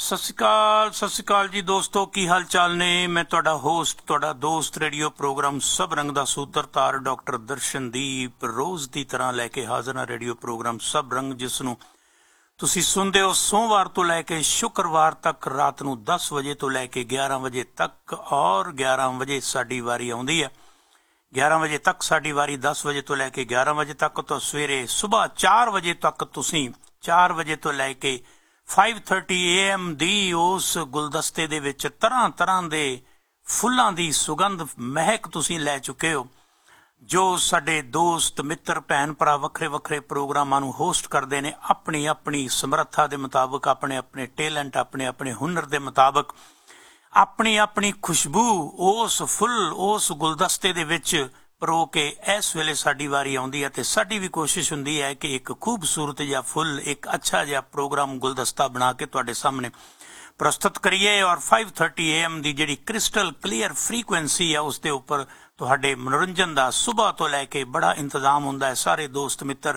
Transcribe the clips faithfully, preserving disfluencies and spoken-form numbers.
ਸਤਿ ਸ਼੍ਰੀ ਅਕਾਲ ਸਤਿ ਸ਼੍ਰੀ ਅਕਾਲ ਜੀ ਦੋਸਤੋ, ਕੀ ਹਾਲ ਚਾਲ ਨੇ। ਮੈਂ ਤੁਹਾਡਾ ਹੋਸਟ, ਤੁਹਾਡਾ ਦੋਸਤ, ਰੇਡੀਓ ਪ੍ਰੋਗਰਾਮ ਸਭ ਰੰਗ ਦਾ ਸੂਤਰਧਾਰ ਡਾਕਟਰ ਦਰਸ਼ਨਦੀਪ ਰੋਜ਼ ਦੀ ਤਰ੍ਹਾਂ ਲੈ ਕੇ ਹਾਜ਼ਰ ਹਾਂ। ਰੇਡੀਓ ਪ੍ਰੋਗਰਾਮ ਸਭ ਰੰਗ, ਜਿਸ ਨੂੰ ਤੁਸੀਂ ਸੁਣਦੇ ਹੋ ਸੋਮਵਾਰ ਤੋਂ ਲੈ ਕੇ ਸ਼ੁੱਕਰਵਾਰ ਤੱਕ ਰਾਤ ਨੂੰ ਦਸ ਵਜੇ ਤੋਂ ਲੈ ਕੇ ਗਿਆਰਾਂ ਵਜੇ ਤੱਕ, ਔਰ ਗਿਆਰਾਂ ਵਜੇ ਸਾਡੀ ਵਾਰੀ ਆਉਂਦੀ ਹੈ। ਗਿਆਰਾਂ ਵਜੇ ਤੱਕ ਸਾਡੀ ਵਾਰੀ, ਦਸ ਵਜੇ ਤੋਂ ਲੈ ਕੇ ਗਿਆਰਾਂ ਵਜੇ ਤੱਕ। ਤੋਂ ਸਵੇਰੇ ਸੁਬਾਹ ਚਾਰ ਵਜੇ ਤੱਕ ਤੁਸੀਂ ਚਾਰ ਵਜੇ ਤੋਂ ਲੈ ਕੇ ਫਾਈਵ ਥਰਟੀ ਏ ਐਮ ਦੀ ਉਸ ਗੁਲਦਸਤੇ ਦੇ ਵਿੱਚ ਤਰ੍ਹਾਂ ਤਰ੍ਹਾਂ ਦੇ ਫੁੱਲਾਂ ਦੀ ਸੁਗੰਧ ਮਹਿਕ ਤੁਸੀਂ ਲੈ ਚੁੱਕੇ ਹੋ। ਜੋ ਸਾਡੇ ਦੋਸਤ ਮਿੱਤਰ ਭੈਣ ਭਰਾ ਵੱਖਰੇ ਵੱਖਰੇ ਪ੍ਰੋਗਰਾਮਾਂ ਨੂੰ ਹੋਸਟ ਕਰਦੇ ਨੇ, ਆਪਣੀ ਆਪਣੀ ਸਮਰੱਥਾ ਦੇ ਮੁਤਾਬਕ, ਆਪਣੇ ਆਪਣੇ ਟੈਲੈਂਟ, ਆਪਣੇ ਆਪਣੇ ਹੁਨਰ ਦੇ ਮੁਤਾਬਕ, ਆਪਣੀ ਆਪਣੀ ਖੁਸ਼ਬੂ ਉਸ ਫੁੱਲ ਉਸ ਗੁਲਦਸਤੇ ਦੇ ਵਿੱਚ ਪਰੋ ਕੇ ਇਸ ਵੇਲੇ ਸਾਡੀ ਵਾਰੀ ਆਉਂਦੀ ਹੈ। ਤੇ ਸਾਡੀ ਵੀ ਕੋਸ਼ਿਸ਼ ਹੁੰਦੀ ਹੈ ਕਿ ਇੱਕ ਖੂਬਸੂਰਤ ਜਿਹਾ ਫੁੱਲ, ਇੱਕ ਅੱਛਾ ਜਿਹਾ ਪ੍ਰੋਗਰਾਮ ਗੁਲਦਸਤਾ ਬਣਾ ਕੇ ਤੁਹਾਡੇ ਸਾਹਮਣੇ ਪ੍ਰਸਤੁਤ ਕਰੀਏ। ਔਰ ਫਾਈਵ ਥਰਟੀ ਏ ਐਮ ਦੀ ਜਿਹੜੀ ਕ੍ਰਿਸਟਲ ਕਲੀਅਰ ਫਰੀਕੁਐਂਸੀ ਹੈ, ਉਸ ਦੇ ਉੱਪਰ ਤੁਹਾਡੇ ਮਨੋਰੰਜਨ ਦਾ ਸੁਬਾਹ ਤੋਂ ਲੈ ਕੇ ਬੜਾ ਇੰਤਜ਼ਾਮ ਹੁੰਦਾ ਹੈ। ਸਾਰੇ ਦੋਸਤ ਮਿੱਤਰ,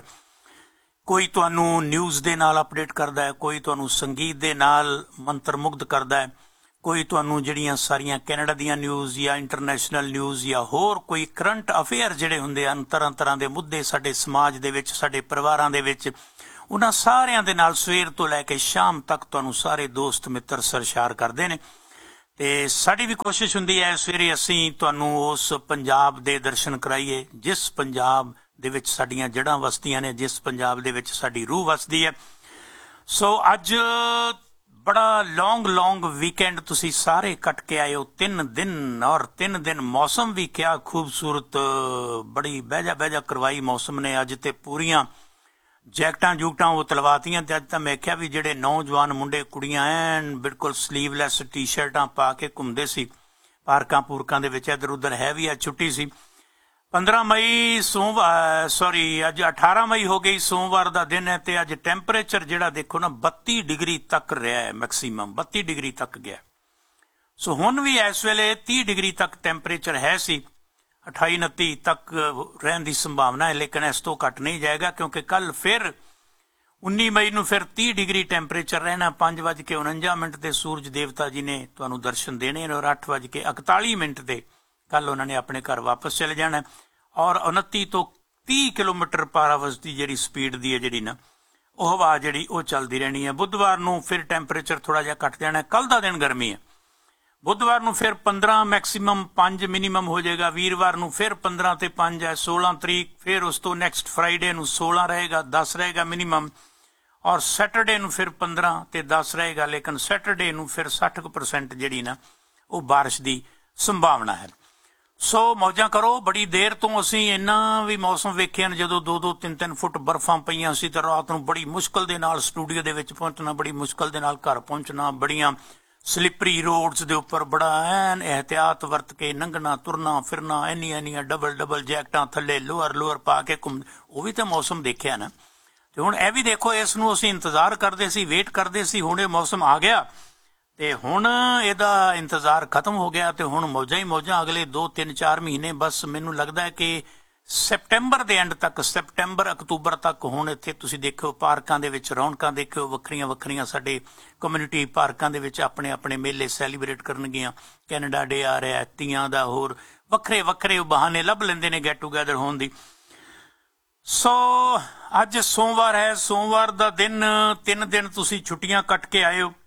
ਕੋਈ ਤੁਹਾਨੂੰ ਨਿਊਜ਼ ਦੇ ਨਾਲ ਅਪਡੇਟ ਕਰਦਾ ਹੈ, ਕੋਈ ਤੁਹਾਨੂੰ ਸੰਗੀਤ ਦੇ ਨਾਲ ਮੰਤਰ ਮੁਗਧ ਕਰਦਾ ਹੈ, ਕੋਈ ਤੁਹਾਨੂੰ ਜਿਹੜੀਆਂ ਸਾਰੀਆਂ ਕੈਨੇਡਾ ਦੀਆਂ ਨਿਊਜ਼ ਜਾਂ ਇੰਟਰਨੈਸ਼ਨਲ ਨਿਊਜ਼ ਜਾਂ ਹੋਰ ਕੋਈ ਕਰੰਟ ਅਫੇਅਰ ਜਿਹੜੇ ਹੁੰਦੇ ਹਨ, ਤਰ੍ਹਾਂ ਤਰ੍ਹਾਂ ਦੇ ਮੁੱਦੇ ਸਾਡੇ ਸਮਾਜ ਦੇ ਵਿੱਚ, ਸਾਡੇ ਪਰਿਵਾਰਾਂ ਦੇ ਵਿੱਚ, ਉਹਨਾਂ ਸਾਰਿਆਂ ਦੇ ਨਾਲ ਸਵੇਰ ਤੋਂ ਲੈ ਕੇ ਸ਼ਾਮ ਤੱਕ ਤੁਹਾਨੂੰ ਸਾਰੇ ਦੋਸਤ ਮਿੱਤਰ ਸਰਸ਼ਾਰ ਕਰਦੇ ਨੇ। ਤੇ ਸਾਡੀ ਵੀ ਕੋਸ਼ਿਸ਼ ਹੁੰਦੀ ਹੈ ਸਵੇਰੇ ਅਸੀਂ ਤੁਹਾਨੂੰ ਉਸ ਪੰਜਾਬ ਦੇ ਦਰਸ਼ਨ ਕਰਾਈਏ, ਜਿਸ ਪੰਜਾਬ ਦੇ ਵਿੱਚ ਸਾਡੀਆਂ ਜੜ੍ਹਾਂ ਵਸਦੀਆਂ ਨੇ, ਜਿਸ ਪੰਜਾਬ ਦੇ ਵਿੱਚ ਸਾਡੀ ਰੂਹ ਵਸਦੀ ਹੈ। ਸੋ ਅੱਜ ਬੜਾ ਲੌਂਗ ਲੌਂਗ ਵੀਕਐਂਡ ਤੁਸੀਂ ਸਾਰੇ ਕੱਟ ਕੇ ਆਏ ਹੋ, ਤਿੰਨ ਦਿਨ, ਔਰ ਤਿੰਨ ਦਿਨ ਮੌਸਮ ਵੀ ਕਿਆ ਖੂਬਸੂਰਤ, ਬੜੀ ਬਹਿਜਾ ਬਹਿਜਾ ਕਰਵਾਈ ਮੌਸਮ ਨੇ। ਅੱਜ ਤੇ ਪੂਰੀਆਂ ਜੈਕਟਾਂ ਜੂਕਟਾਂ ਉਹ ਤਲਵਾਤੀਆਂ। ਤੇ ਅੱਜ ਤਾਂ ਮੈਂ ਕਿਹਾ ਵੀ ਜਿਹੜੇ ਨੌਜਵਾਨ ਮੁੰਡੇ ਕੁੜੀਆਂ ਐਨ ਬਿਲਕੁਲ ਸਲੀਵਲੈਸ ਟੀ ਸ਼ਰਟਾਂ ਪਾ ਕੇ ਘੁੰਮਦੇ ਸੀ ਪਾਰਕਾਂ ਪੂਰਕਾਂ ਦੇ ਵਿੱਚ, ਇੱਧਰ ਉੱਧਰ ਹੈ ਵੀ ਅੱਜ ਛੁੱਟੀ ਸੀ। ਪੰਦਰਾਂ ਮਈ ਸੋਮਵਾਰ ਸੌਰੀ ਅੱਜ ਅਠਾਰਾਂ ਮਈ ਹੋ ਗਈ, ਸੋਮਵਾਰ ਦਾ ਦਿਨ ਹੈ। ਤੇ ਅੱਜ ਟੈਂਪਰੇਚਰ ਜਿਹੜਾ ਦੇਖੋ ਨਾ ਬੱਤੀ ਡਿਗਰੀ ਤੱਕ ਰਿਹਾ ਹੈ, ਮੈਕਸੀਮਮ ਬੱਤੀ ਡਿਗਰੀ ਤੱਕ ਗਿਆ। ਸੋ ਹੁਣ ਵੀ ਇਸ ਵੇਲੇ ਤੀਹ ਡਿਗਰੀ ਤੱਕ ਟੈਂਪਰੇਚਰ ਹੈ ਸੀ, ਅਠਾਈ ਉਨੱਤੀ ਤੱਕ ਰਹਿਣ ਦੀ ਸੰਭਾਵਨਾ ਹੈ, ਲੇਕਿਨ ਇਸ ਤੋਂ ਘੱਟ ਨਹੀਂ ਜਾਏਗਾ ਕਿਉਂਕਿ ਕੱਲ ਫਿਰ ਉੱਨੀ ਮਈ ਨੂੰ ਫਿਰ ਤੀਹ ਡਿਗਰੀ ਟੈਂਪਰੇਚਰ ਰਹਿਣਾ। ਪੰਜ ਵੱਜ ਕੇ ਉਣੰਜਾ ਮਿੰਟ ਤੇ ਸੂਰਜ ਦੇਵਤਾ ਜੀ ਨੇ ਤੁਹਾਨੂੰ ਦਰਸ਼ਨ ਦੇਣੇ ਨੇ, ਔਰ ਅੱਠ ਵੱਜ ਕੇ ਇਕਤਾਲੀ ਮਿੰਟ ਤੇ ਕੱਲ ਉਹਨਾਂ ਨੇ ਆਪਣੇ ਘਰ ਵਾਪਸ ਚਲੇ ਜਾਣਾ। ਔਰ ਉਨੱਤੀ ਤੋਂ ਤੀਹ ਕਿਲੋਮੀਟਰ ਪਰ ਆਵਰ ਦੀ ਜਿਹੜੀ ਸਪੀਡ ਦੀ ਹੈ ਜਿਹੜੀ ਨਾ ਉਹ ਹਵਾ ਜਿਹੜੀ ਉਹ ਚੱਲਦੀ ਰਹਿਣੀ ਹੈ। ਬੁੱਧਵਾਰ ਨੂੰ ਫਿਰ ਟੈਂਪਰੇਚਰ ਥੋੜਾ ਜਿਹਾ ਘੱਟ ਜਾਣਾ। ਕੱਲ ਦਾ ਦਿਨ ਗਰਮੀ ਹੈ, ਬੁੱਧਵਾਰ ਨੂੰ ਫਿਰ ਪੰਦਰਾਂ ਮੈਕਸੀਮਮ, ਪੰਜ ਮਿਨੀਮਮ ਹੋ ਜਾਏਗਾ। ਵੀਰਵਾਰ ਨੂੰ ਫਿਰ ਪੰਦਰਾਂ ਤੇ ਪੰਜ ਹੈ, ਸੋਲਾਂ ਤਰੀਕ। ਫਿਰ ਉਸ ਤੋਂ ਨੈਕਸਟ ਫਰਾਈਡੇ ਨੂੰ ਸੋਲਾਂ ਰਹੇਗਾ, ਦਸ ਰਹੇਗਾ ਮਿਨੀਮਮ। ਔਰ ਸੈਟਰਡੇ ਨੂੰ ਫਿਰ ਪੰਦਰਾਂ ਤੇ ਦਸ ਰਹੇਗਾ, ਲੇਕਿਨ ਸੈਟਰਡੇ ਨੂੰ ਫਿਰ ਸੱਠ ਕੁ ਪਰਸੈਂਟ ਜਿਹੜੀ ਨਾ ਉਹ ਬਾਰਿਸ਼ ਦੀ ਸੰਭਾਵਨਾ ਹੈ। ਸੋ ਮੌਜਾਂ ਕਰੋ। ਬੜੀ ਦੇਰ ਤੋਂ ਅਸੀਂ ਇੰਨਾ ਵੀ ਮੌਸਮ ਵੇਖਿਆ ਨੇ, ਜਦੋਂ ਦੋ ਦੋ ਤਿੰਨ ਤਿੰਨ ਫੁੱਟ ਬਰਫਾਂ ਪਈਆਂ ਸੀ ਤਾਂ ਰਾਤ ਨੂੰ ਬੜੀ ਮੁਸ਼ਕਲ ਦੇ ਨਾਲ ਸਟੂਡੀਓ ਦੇ ਵਿੱਚ ਪਹੁੰਚਣਾ, ਬੜੀ ਮੁਸ਼ਕਲ ਦੇ ਨਾਲ ਘਰ ਪਹੁੰਚਣਾ, ਬੜੀਆਂ ਸਲਿਪਰੀ ਰੋਡਸ ਦੇ ਉੱਪਰ ਬੜਾ ਐਨ ਇਹਤਿਆਤ ਵਰਤ ਕੇ ਲੰਘਣਾ, ਤੁਰਨਾ ਫਿਰਨਾ, ਇੰਨੀਆਂ ਇੰਨੀਆਂ ਡਬਲ ਡਬਲ ਜੈਕਟਾਂ ਥੱਲੇ ਲੋਅਰ ਲੋਅਰ ਪਾ ਕੇ ਘੁੰਮ, ਉਹ ਵੀ ਤਾਂ ਮੌਸਮ ਦੇਖਿਆ ਨਾ। ਤੇ ਹੁਣ ਇਹ ਵੀ ਦੇਖੋ, ਇਸ ਨੂੰ ਅਸੀਂ ਇੰਤਜ਼ਾਰ ਕਰਦੇ ਸੀ, ਵੇਟ ਕਰਦੇ ਸੀ, ਹੁਣ ਇਹ ਮੌਸਮ ਆ ਗਿਆ ਤੇ ਹੁਣ ਇਹਦਾ ਇੰਤਜ਼ਾਰ ਖਤਮ ਹੋ ਗਿਆ। ਤੇ ਹੁਣ ਮੌਜਾਂ ਹੀ ਮੌਜਾਂ ਅਗਲੇ ਦੋ ਤਿੰਨ ਚਾਰ ਮਹੀਨੇ, ਬਸ ਮੈਨੂੰ ਲੱਗਦਾ ਹੈ ਕਿ ਸੈਪਟੈਂਬਰ ਦੇ ਐਂਡ ਤੱਕ, ਸੈਪਟੈਂਬਰ ਅਕਤੂਬਰ ਤੱਕ ਹੁਣ ਇੱਥੇ ਤੁਸੀਂ ਦੇਖੋ ਪਾਰਕਾਂ ਦੇ ਵਿੱਚ ਰੌਣਕਾਂ ਦੇਖਿਓ, ਵੱਖਰੀਆਂ ਵੱਖਰੀਆਂ ਸਾਡੇ ਕਮਿਊਨਿਟੀ ਪਾਰਕਾਂ ਦੇ ਵਿੱਚ ਆਪਣੇ ਆਪਣੇ ਮੇਲੇ ਸੈਲੀਬ੍ਰੇਟ ਕਰਨਗੀਆਂ। ਕੈਨੇਡਾ ਡੇ ਆ ਰਿਹਾ, ਤੀਆਂ ਦਾ, ਹੋਰ ਵੱਖਰੇ ਵੱਖਰੇ ਬਹਾਨੇ ਲੱਭ ਲੈਂਦੇ ਨੇ ਗੈਟ ਟੂਗੈਦਰ ਹੋਣ ਦੀ। ਸੋ ਅੱਜ ਸੋਮਵਾਰ ਹੈ, ਸੋਮਵਾਰ ਦਾ ਦਿਨ, ਤਿੰਨ ਦਿਨ ਤੁਸੀਂ ਛੁੱਟੀਆਂ ਕੱਟ ਕੇ ਆਏ ਹੋ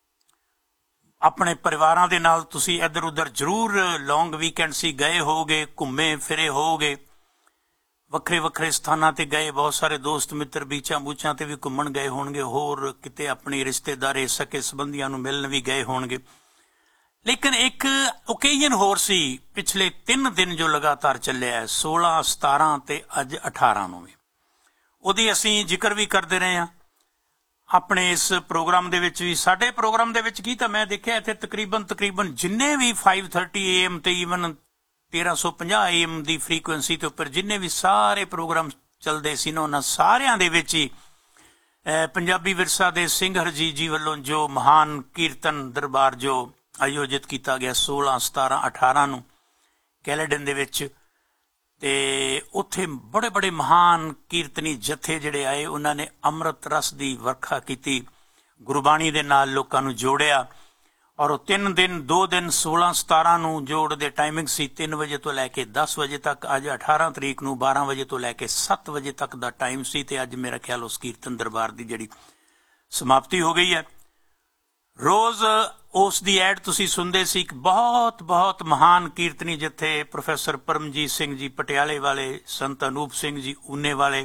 ਆਪਣੇ ਪਰਿਵਾਰਾਂ ਦੇ ਨਾਲ। ਤੁਸੀਂ ਇੱਧਰ ਉੱਧਰ ਜ਼ਰੂਰ ਲੌਂਗ ਵੀਕਐਂਡ ਸੀ ਗਏ ਹੋਗੇ, ਘੁੰਮੇ ਫਿਰੇ ਹੋਗੇ, ਵੱਖਰੇ ਵੱਖਰੇ ਸਥਾਨਾਂ ਤੇ ਗਏ। ਬਹੁਤ ਸਾਰੇ ਦੋਸਤ ਮਿੱਤਰ ਬੀਚਾਂ ਬੂਚਾਂ ਤੇ ਵੀ ਘੁੰਮਣ ਗਏ ਹੋਣਗੇ, ਹੋਰ ਕਿਤੇ ਆਪਣੀ ਰਿਸ਼ਤੇਦਾਰੇ ਸਕੇ ਸੰਬੰਧੀਆਂ ਨੂੰ ਮਿਲਣ ਵੀ ਗਏ ਹੋਣਗੇ। ਲੇਕਿਨ ਇੱਕ ਓਕੇਜ਼ਨ ਹੋਰ ਸੀ ਪਿਛਲੇ ਤਿੰਨ ਦਿਨ ਜੋ ਲਗਾਤਾਰ ਚੱਲਿਆ, ਸੋਲਾਂ ਸਤਾਰਾਂ ਤੇ ਅੱਜ ਅਠਾਰਾਂ ਨੂੰ ਵੀ, ਉਹਦੀ ਅਸੀਂ ਜ਼ਿਕਰ ਵੀ ਕਰਦੇ ਰਹੇ ਹਾਂ ਆਪਣੇ ਇਸ ਪ੍ਰੋਗਰਾਮ ਦੇ ਵਿੱਚ ਵੀ। ਸਾਡੇ ਪ੍ਰੋਗਰਾਮ ਦੇ ਵਿੱਚ ਕੀ ਤਾਂ ਮੈਂ ਦੇਖਿਆ ਇੱਥੇ ਤਕਰੀਬਨ ਤਕਰੀਬਨ ਜਿੰਨੇ ਵੀ ਫਾਈਵ ਥਰਟੀ ਏ ਐਮ ਤੇ ਈਵਨ ਤੇਰਾਂ ਸੌ ਪੰਜਾਹ ਏ ਐਮ ਦੀ ਫਰੀਕੁਐਂਸੀ ਦੇ ਉੱਪਰ ਜਿੰਨੇ ਵੀ ਸਾਰੇ ਪ੍ਰੋਗਰਾਮ ਚੱਲਦੇ ਸੀ ਨਾ, ਉਹਨਾਂ ਸਾਰਿਆਂ ਦੇ ਵਿੱਚ ਹੀ ਪੰਜਾਬੀ ਵਿਰਸਾ ਦੇ ਸਿੰਘ ਹਰਜੀਤ ਜੀ ਵੱਲੋਂ ਜੋ ਮਹਾਨ ਕੀਰਤਨ ਦਰਬਾਰ ਜੋ ਆਯੋਜਿਤ ਕੀਤਾ ਗਿਆ ਸੋਲਾਂ ਸਤਾਰਾਂ ਅਠਾਰਾਂ ਨੂੰ ਕੈਲੇਡਨ ਦੇ ਵਿੱਚ, ਤੇ ਉੱਥੇ ਬੜੇ ਬੜੇ ਮਹਾਨ ਕੀਰਤਨੀ ਜਥੇ ਜਿਹੜੇ ਆਏ, ਉਹਨਾਂ ਨੇ ਅੰਮ੍ਰਿਤ ਰਸ ਦੀ ਵਰਖਾ ਕੀਤੀ। ਗੁਰਬਾਣੀ ਦੇ ਨਾਲ ਲੋਕਾਂ ਨੂੰ ਜੋੜਿਆ। ਔਰ ਉਹ ਤਿੰਨ ਦਿਨ ਦੋ ਦਿਨ ਸੋਲਾਂ ਸਤਾਰਾਂ ਨੂੰ ਜੋੜ ਦੇ ਟਾਈਮਿੰਗ ਸੀ ਤਿੰਨ ਵਜੇ ਤੋਂ ਲੈ ਕੇ ਦਸ ਵਜੇ ਤੱਕ। ਅੱਜ ਅਠਾਰਾਂ ਤਰੀਕ ਨੂੰ ਬਾਰਾਂ ਵਜੇ ਤੋਂ ਲੈ ਕੇ ਸੱਤ ਵਜੇ ਤੱਕ ਦਾ ਟਾਈਮ ਸੀ ਤੇ ਅੱਜ ਮੇਰਾ ਖਿਆਲ ਉਸ ਕੀਰਤਨ ਦਰਬਾਰ ਦੀ ਜਿਹੜੀ ਸਮਾਪਤੀ ਹੋ ਗਈ ਹੈ। ਰੋਜ਼ ਉਸ ਦੀ ਐਡ ਤੁਸੀਂ ਸੁਣਦੇ ਸੀ। ਇੱਕ ਬਹੁਤ ਬਹੁਤ ਮਹਾਨ ਕੀਰਤਨੀ ਜਿੱਥੇ ਪ੍ਰੋਫੈਸਰ ਪਰਮਜੀਤ ਸਿੰਘ ਜੀ ਪਟਿਆਲੇ ਵਾਲੇ, ਸੰਤ ਅਨੂਪ ਸਿੰਘ ਜੀ ਊਨੇ ਵਾਲੇ,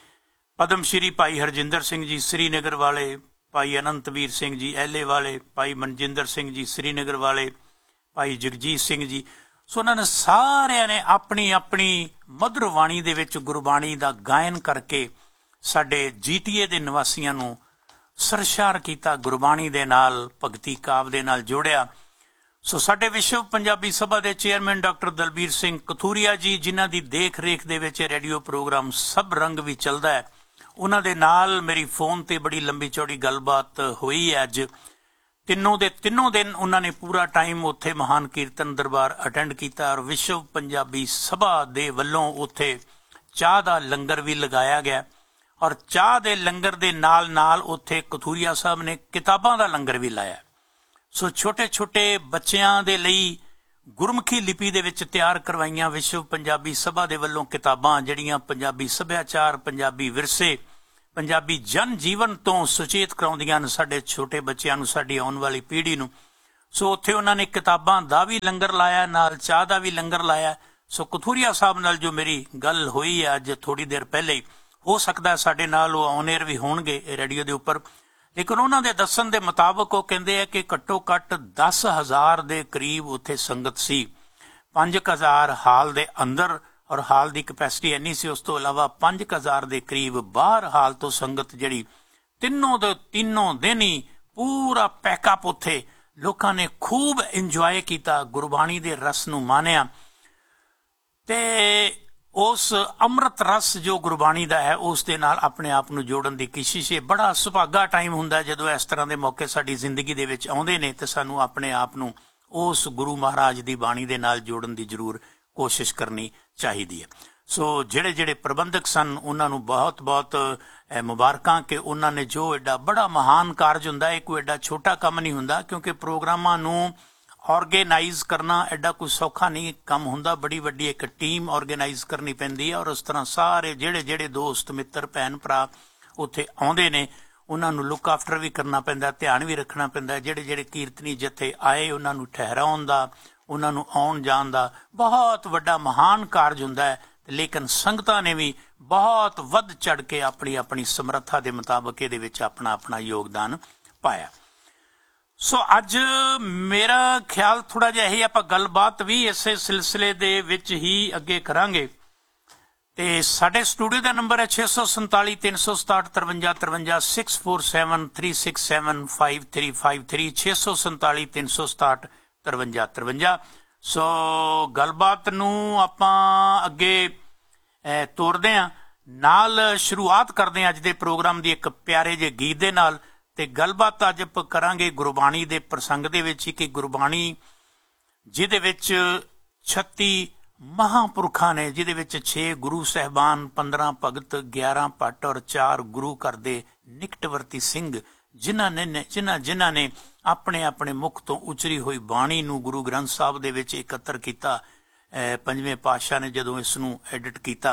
ਪਦਮ ਸ਼੍ਰੀ ਭਾਈ ਹਰਜਿੰਦਰ ਸਿੰਘ ਜੀ ਸ੍ਰੀਨਗਰ ਵਾਲੇ, ਭਾਈ ਅਨੰਤਵੀਰ ਸਿੰਘ ਜੀ ਐਲੇ ਵਾਲੇ, ਭਾਈ ਮਨਜਿੰਦਰ ਸਿੰਘ ਜੀ ਸ੍ਰੀਨਗਰ ਵਾਲੇ, ਭਾਈ ਜਗਜੀਤ ਸਿੰਘ ਜੀ। ਸੋ ਉਹਨਾਂ ਨੇ ਸਾਰਿਆਂ ਨੇ ਆਪਣੀ ਆਪਣੀ ਮਧੁਰ ਬਾਣੀ ਦੇ ਵਿੱਚ ਗੁਰਬਾਣੀ ਦਾ ਗਾਇਨ ਕਰਕੇ ਸਾਡੇ ਜੀਟੀਏ ਦੇ ਨਿਵਾਸੀਆਂ ਨੂੰ ਸਰਸ਼ਾਰ ਕੀਤਾ, ਗੁਰਬਾਣੀ ਦੇ ਨਾਲ, ਭਗਤੀ ਕਾਵ ਦੇ ਨਾਲ ਜੋੜਿਆ। ਸੋ ਸਾਡੇ ਵਿਸ਼ਵ ਪੰਜਾਬੀ ਸਭਾ ਦੇ ਚੇਅਰਮੈਨ ਡਾਕਟਰ ਦਲਬੀਰ ਸਿੰਘ ਕਥੂਰੀਆ ਜੀ, ਜਿਨ੍ਹਾਂ ਦੀ ਦੇਖ ਰੇਖ ਦੇ ਵਿੱਚ ਰੇਡੀਓ ਪ੍ਰੋਗਰਾਮ ਸਭ ਰੰਗ ਵੀ ਚੱਲਦਾ ਹੈ, ਉਹਨਾਂ ਦੇ ਨਾਲ ਮੇਰੀ ਫੋਨ ਤੇ ਬੜੀ ਲੰਬੀ ਚੌੜੀ ਗੱਲਬਾਤ ਹੋਈ ਹੈ। ਅੱਜ ਤਿੰਨੋਂ ਦੇ ਤਿੰਨੋਂ ਦਿਨ ਉਹਨਾਂ ਨੇ ਪੂਰਾ ਟਾਈਮ ਉੱਥੇ ਮਹਾਨ ਕੀਰਤਨ ਦਰਬਾਰ ਅਟੈਂਡ ਕੀਤਾ ਔਰ ਵਿਸ਼ਵ ਪੰਜਾਬੀ ਸਭਾ ਦੇ ਵੱਲੋਂ ਉੱਥੇ ਚਾਹ ਦਾ ਲੰਗਰ ਵੀ ਲਗਾਇਆ ਗਿਆ ਔਰ ਚਾਹ ਦੇ ਲੰਗਰ ਦੇ ਨਾਲ ਨਾਲ ਉੱਥੇ ਕਥੂਰੀਆ ਸਾਹਿਬ ਨੇ ਕਿਤਾਬਾਂ ਦਾ ਲੰਗਰ ਵੀ ਲਾਇਆ। ਸੋ ਛੋਟੇ ਛੋਟੇ ਬੱਚਿਆਂ ਦੇ ਲਈ ਗੁਰਮੁਖੀ ਲਿਪੀ ਦੇ ਵਿੱਚ ਤਿਆਰ ਕਰਵਾਈਆਂ ਵਿਸ਼ਵ ਪੰਜਾਬੀ ਸਭਾ ਦੇ ਵੱਲੋਂ ਕਿਤਾਬਾਂ, ਜਿਹੜੀਆਂ ਪੰਜਾਬੀ ਸੱਭਿਆਚਾਰ, ਪੰਜਾਬੀ ਵਿਰਸੇ, ਪੰਜਾਬੀ ਜਨ ਜੀਵਨ ਤੋਂ ਸੁਚੇਤ ਕਰਾਉਂਦੀਆਂ ਨੇ ਸਾਡੇ ਛੋਟੇ ਬੱਚਿਆਂ ਨੂੰ, ਸਾਡੀ ਆਉਣ ਵਾਲੀ ਪੀੜ੍ਹੀ ਨੂੰ। ਸੋ ਉੱਥੇ ਉਹਨਾਂ ਨੇ ਕਿਤਾਬਾਂ ਦਾ ਵੀ ਲੰਗਰ ਲਾਇਆ, ਨਾਲ ਚਾਹ ਦਾ ਵੀ ਲੰਗਰ ਲਾਇਆ। ਸੋ ਕਥੂਰੀਆ ਸਾਹਿਬ ਨਾਲ ਜੋ ਮੇਰੀ ਗੱਲ ਹੋਈ ਹੈ ਅੱਜ ਥੋੜ੍ਹੀ ਦੇਰ ਪਹਿਲੇ ਹੀ, ਹੋ ਸਕਦਾ ਸਾਡੇ ਨਾਲ ਉਹ ਔਨ ਏਅਰ ਵੀ ਹੋਣਗੇ ਰੇਡੀਓ ਦੇ ਉੱਪਰ, ਲੇਕਿਨ ਉਹਨਾਂ ਦੇ ਦੱਸਣ ਦੇ ਮੁਤਾਬਕ ਉਹ ਕਹਿੰਦੇ ਆ ਕਿ ਘੱਟੋ ਘੱਟ ਦਸ ਹਜ਼ਾਰ ਦੇ ਕਰੀਬ ਉੱਥੇ ਸੰਗਤ ਸੀ। ਪੰਜ ਹਜ਼ਾਰ ਹਾਲ ਦੇ ਅੰਦਰ ਔਰ ਹਾਲ ਦੀ ਕਪੈਸਿਟੀ ਇੰਨੀ ਸੀ, ਉਸ ਤੋਂ ਇਲਾਵਾ ਪੰਜ ਹਜ਼ਾਰ ਦੇ ਕਰੀਬ ਬਾਹਰ ਹਾਲ ਤੋਂ ਸੰਗਤ, ਜਿਹੜੀ ਤਿੰਨੋਂ ਦੇ ਤਿੰਨੋਂ ਦਿਨ ਹੀ ਪੂਰਾ ਪੈਕਅਪ ਉੱਥੇ ਲੋਕਾਂ ਨੇ ਖੂਬ ਇੰਜੋਏ ਕੀਤਾ, ਗੁਰਬਾਣੀ ਦੇ ਰਸ ਨੂੰ ਮਾਣਿਆ ਤੇ ਉਸ ਅੰਮ੍ਰਿਤ ਰਸ ਜੋ ਗੁਰਬਾਣੀ ਦਾ ਹੈ ਉਸ ਦੇ ਨਾਲ ਆਪਣੇ ਆਪ ਨੂੰ ਜੋੜਨ ਦੀ ਕੋਸ਼ਿਸ਼। ਇਹ ਬੜਾ ਸੁਭਾਗਾ ਟਾਈਮ ਹੁੰਦਾ ਜਦੋਂ ਇਸ ਤਰ੍ਹਾਂ ਦੇ ਮੌਕੇ ਸਾਡੀ ਜ਼ਿੰਦਗੀ ਦੇ ਵਿੱਚ ਆਉਂਦੇ ਨੇ ਤੇ ਸਾਨੂੰ ਆਪਣੇ ਆਪ ਨੂੰ ਉਸ ਗੁਰੂ ਮਹਾਰਾਜ ਦੀ ਬਾਣੀ ਦੇ ਨਾਲ ਜੋੜਨ ਦੀ ਜ਼ਰੂਰ ਕੋਸ਼ਿਸ਼ ਕਰਨੀ ਚਾਹੀਦੀ ਹੈ। ਸੋ ਜਿਹੜੇ ਜਿਹੜੇ ਪ੍ਰਬੰਧਕ ਸਨ ਉਹਨਾਂ ਨੂੰ ਬਹੁਤ ਬਹੁਤ ਮੁਬਾਰਕਾਂ ਕਿ ਉਹਨਾਂ ਨੇ ਜੋ ਐਡਾ ਬੜਾ ਮਹਾਨ ਕਾਰਜ ਹੁੰਦਾ, ਇਹ ਕੋਈ ਐਡਾ ਛੋਟਾ ਕੰਮ ਨਹੀਂ ਹੁੰਦਾ, ਕਿਉਂਕਿ ਪ੍ਰੋਗਰਾਮਾਂ ਨੂੰ ਆਰਗੇਨਾਈਜ਼ ਕਰਨਾ ਐਡਾ ਕੋਈ ਸੌਖਾ ਨਹੀਂ ਕੰਮ ਹੁੰਦਾ, ਬੜੀ ਵੱਡੀ ਇੱਕ ਟੀਮ ਆਰਗੇਨਾਈਜ਼ ਕਰਨੀ ਪੈਂਦੀ ਹੈ ਔਰ ਉਸ ਤਰ੍ਹਾਂ ਸਾਰੇ ਜਿਹੜੇ ਜਿਹੜੇ ਦੋਸਤ ਮਿੱਤਰ ਭੈਣ ਭਰਾ ਉੱਥੇ ਆਉਂਦੇ ਨੇ ਉਹਨਾਂ ਨੂੰ ਲੁੱਕ ਆਫਟਰ ਵੀ ਕਰਨਾ ਪੈਂਦਾ, ਧਿਆਨ ਵੀ ਰੱਖਣਾ ਪੈਂਦਾ। ਜਿਹੜੇ ਜਿਹੜੇ ਕੀਰਤਨੀ ਜਥੇ ਆਏ ਉਹਨਾਂ ਨੂੰ ਠਹਿਰਾਉਣ ਦਾ, ਉਹਨਾਂ ਨੂੰ ਆਉਣ ਜਾਣ ਦਾ ਬਹੁਤ ਵੱਡਾ ਮਹਾਨ ਕਾਰਜ ਹੁੰਦਾ ਹੈ, ਲੇਕਿਨ ਸੰਗਤਾਂ ਨੇ ਵੀ ਬਹੁਤ ਵੱਧ ਚੜ ਕੇ ਆਪਣੀ ਆਪਣੀ ਸਮਰੱਥਾ ਦੇ ਮੁਤਾਬਕ ਇਹਦੇ ਵਿੱਚ ਆਪਣਾ ਆਪਣਾ ਯੋਗਦਾਨ ਪਾਇਆ। ਸੋ ਅੱਜ ਮੇਰਾ ਖਿਆਲ ਥੋੜਾ ਜਿਹਾ ਇਹ ਆਪਾਂ ਗੱਲਬਾਤ ਵੀ ਇਸੇ ਸਿਲਸਿਲੇ ਦੇ ਵਿੱਚ ਹੀ ਅੱਗੇ ਕਰਾਂਗੇ ਤੇ ਸਾਡੇ ਸਟੂਡੀਓ ਦਾ ਨੰਬਰ ਹੈ ਛੇ ਸੌ ਸੰਤਾਲੀ ਤਿੰਨ ਸੌ ਸਤਾਹਠ ਤਰਵੰਜਾ ਤਰਵੰਜਾ six four seven three six seven five three five three ਛੇ ਸੌ ਸੰਤਾਲੀ ਤਿੰਨ ਸੌ ਸਤਾਹਠ ਤਰਵੰਜਾ ਤਰਵੰਜਾ। ਸੋ ਗੱਲਬਾਤ ਨੂੰ ਆਪਾਂ ਅੱਗੇ ਤੋਰਦੇ ਹਾਂ, ਨਾਲ ਸ਼ੁਰੂਆਤ ਕਰਦੇ ਹਾਂ ਅੱਜ ਦੇ ਪ੍ਰੋਗਰਾਮ ਦੀ ਇੱਕ ਪਿਆਰੇ ਜਿਹੇ ਗੀਤ ਦੇ ਨਾਲ ਤੇ ਗੱਲਬਾਤ ਅੱਜ ਆਪਾਂ ਕਰਾਂਗੇ ਗੁਰਬਾਣੀ ਦੇ ਪ੍ਰਸੰਗ ਦੇ ਵਿੱਚ ਹੀ ਕਿ ਗੁਰਬਾਣੀ ਜਿਹਦੇ ਵਿੱਚ ਛੱਤੀ ਮਹਾਂਪੁਰਖਾਂ ਨੇ, ਜਿਹਦੇ ਵਿੱਚ ਛੇ ਗੁਰੂ ਸਾਹਿਬਾਨ, ਪੰਦਰਾਂ ਭਗਤ, ਗਿਆਰਾਂ ਭੱਟ ਔਰ ਚਾਰ ਗੁਰੂ ਘਰ ਦੇ ਨਿਕਟਵਰਤੀ ਸਿੰਘ, ਜਿਨ੍ਹਾਂ ਨੇ ਜਿਨ੍ਹਾਂ ਜਿਨ੍ਹਾਂ ਨੇ ਆਪਣੇ ਆਪਣੇ ਮੁਖ ਤੋਂ ਉਚਰੀ ਹੋਈ ਬਾਣੀ ਨੂੰ ਗੁਰੂ ਗ੍ਰੰਥ ਸਾਹਿਬ ਦੇ ਵਿੱਚ ਇਕੱਤਰ ਕੀਤਾ। ਪੰਜਵੇਂ ਪਾਤਸ਼ਾਹ ਨੇ ਜਦੋਂ ਇਸ ਨੂੰ ਐਡਿਟ ਕੀਤਾ,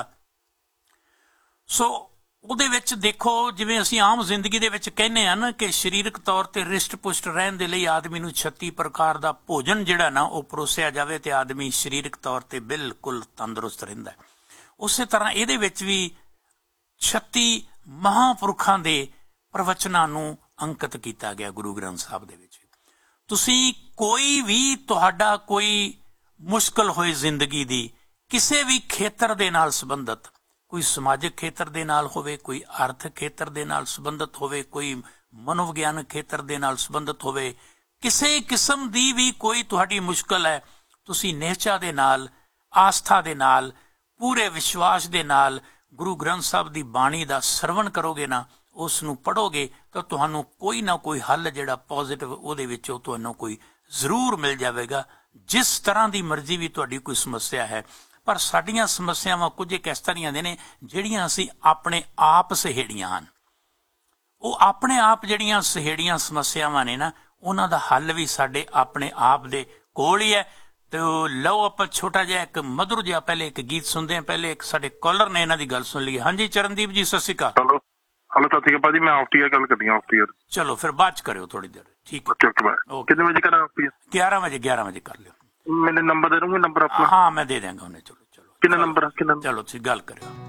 ਸੋ ਉਹਦੇ ਵਿੱਚ ਦੇਖੋ ਜਿਵੇਂ ਅਸੀਂ ਆਮ ਜ਼ਿੰਦਗੀ ਦੇ ਵਿੱਚ ਕਹਿੰਦੇ ਹਾਂ ਨਾ ਕਿ ਸਰੀਰਕ ਤੌਰ ਤੇ ਰਿਸ਼ਟ ਪੁਸ਼ਟ ਰਹਿਣ ਦੇ ਲਈ ਆਦਮੀ ਨੂੰ ਛੱਤੀ ਪ੍ਰਕਾਰ ਦਾ ਭੋਜਨ ਜਿਹੜਾ ਨਾ ਉਹ ਪਰੋਸਿਆ ਜਾਵੇ ਤੇ ਆਦਮੀ ਸਰੀਰਕ ਤੌਰ ਤੇ ਬਿਲਕੁਲ ਤੰਦਰੁਸਤ ਰਹਿੰਦਾ। ਉਸੇ ਤਰ੍ਹਾਂ ਇਹਦੇ ਵਿੱਚ ਵੀ ਛੱਤੀ ਮਹਾਂਪੁਰਖਾਂ ਦੇ ਪ੍ਰਵਚਨਾਂ ਨੂੰ ਅੰਕਿਤ ਕੀਤਾ ਗਿਆ ਗੁਰੂ ਗ੍ਰੰਥ ਸਾਹਿਬ ਦੇ ਵਿੱਚ। ਤੁਸੀਂ ਕੋਈ ਵੀ ਤੁਹਾਡਾ ਕੋਈ ਮੁਸ਼ਕਲ ਹੋਈ ਜ਼ਿੰਦਗੀ ਦੀ ਕਿਸੇ ਵੀ ਖੇਤਰ ਦੇ ਨਾਲ ਸੰਬੰਧਿਤ, ਕੋਈ ਸਮਾਜਿਕ ਖੇਤਰ ਦੇ ਨਾਲ ਹੋਵੇ, ਕੋਈ ਆਰਥਿਕ ਖੇਤਰ ਦੇ ਨਾਲ ਸੰਬੰਧਿਤ ਹੋਵੇ, ਕੋਈ ਮਨੋਵਿਗਿਆਨਕ ਖੇਤਰ ਦੇ ਨਾਲ ਸੰਬੰਧਿਤ ਹੋਵੇ, ਕਿਸੇ ਕਿਸਮ ਦੀ ਵੀ ਕੋਈ ਤੁਹਾਡੀ ਮੁਸ਼ਕਲ ਹੈ, ਤੁਸੀਂ ਨਿਹਚਾ ਦੇ ਨਾਲ, ਆਸਥਾ ਦੇ ਨਾਲ, ਪੂਰੇ ਵਿਸ਼ਵਾਸ ਦੇ ਨਾਲ ਗੁਰੂ ਗ੍ਰੰਥ ਸਾਹਿਬ ਦੀ ਬਾਣੀ ਦਾ ਸਰਵਣ ਕਰੋਗੇ ਨਾ, ਉਸ ਨੂੰ ਪੜ੍ਹੋਗੇ ਤਾਂ ਤੁਹਾਨੂੰ ਕੋਈ ਨਾ ਕੋਈ ਹੱਲ ਜਿਹੜਾ ਪੋਜ਼ਿਟਿਵ ਉਹਦੇ ਵਿੱਚੋਂ ਤੁਹਾਨੂੰ ਕੋਈ ਜ਼ਰੂਰ ਮਿਲ ਜਾਵੇਗਾ। ਜਿਸ ਤਰ੍ਹਾਂ ਦੀ ਮਰਜ਼ੀ ਵੀ ਤੁਹਾਡੀ ਕੋਈ ਸਮੱਸਿਆ ਹੈ, ਪਰ ਸਾਡੀਆਂ ਸਮੱਸਿਆਵਾਂ ਕੁਝ ਇੱਕ ਇਸ ਤਰ੍ਹਾਂ ਦੀਆਂ ਨੇ ਜਿਹੜੀਆਂ ਅਸੀਂ ਆਪਣੇ ਆਪ ਸਹੇੜੀਆਂ ਹਨ। ਉਹ ਆਪਣੇ ਆਪ ਜਿਹੜੀਆਂ ਸਹੇੜੀਆਂ ਸਮੱਸਿਆਵਾਂ ਨੇ ਨਾ, ਉਹਨਾਂ ਦਾ ਹੱਲ ਵੀ ਸਾਡੇ ਆਪਣੇ ਆਪ ਦੇ ਕੋਲ ਹੀ ਹੈ। ਤੇ ਲਓ ਆਪਾਂ ਛੋਟਾ ਜਿਹਾ ਇੱਕ ਮਧੁਰ ਜਿਹਾ ਪਹਿਲੇ ਇੱਕ ਗੀਤ ਸੁਣਦੇ ਹਾਂ। ਪਹਿਲੇ ਇੱਕ ਸਾਡੇ ਕਾਲਰ ਨੇ, ਇਹਨਾਂ ਦੀ ਗੱਲ ਸੁਣ ਲਈਏ। ਹਾਂਜੀ ਚਰਨਦੀਪ ਜੀ, ਸਤਿ ਸ਼੍ਰੀ ਅਕਾਲ। ਹੈਲੋ ਹੈਲੋ ਸਤਿ ਸ਼੍ਰੀ ਅਕਾਲ ਭਾਜੀ, ਮੈਂ ਆਫਟੀਅਰ ਗੱਲ ਕਰਦੀ ਹਾਂ। ਆਫਟੀਅਰ ਚਲੋ ਫਿਰ ਬਾਅਦ ਚ ਕਰਿਓ ਥੋੜੀ ਦੇਰ। ਠੀਕ ਓਕੇ ਓਕੇ ਬਾਏ। ਕਿੰਨੇ ਵਜੇ ਕਰਾਂ ਆਫਟੀਅਰ? ਗਿਆਰਾਂ ਵਜੇ ਗਿਆਰਾਂ ਵਜੇ ਕਰ ਲਿਓ। ਮੈਨੇ ਨੰਬਰ ਦੇ ਦੂੰਗੇ, ਨੰਬਰ ਆਪਣਾ। ਹਾਂ ਮੈਂ ਦੇ ਦਿਆਂਗਾ ਉਹਨੇ। ਚਲੋ ਚਲੋ ਕਿੰਨਾ ਨੰਬਰ ਆ? ਕਿੰਨਾ? ਚਲੋ ਤੁਸੀਂ ਗੱਲ ਕਰਿਓ।